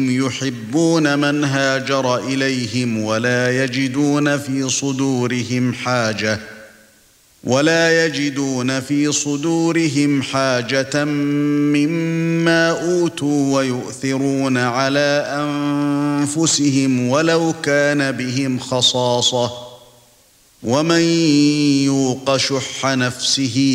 يحبون من هاجر إليهم ولا يجدون في صدورهم حاجة مما أوتوا ويؤثرون على أنفسهم ولو كان بهم خصاصة ومن يوق شح نفسه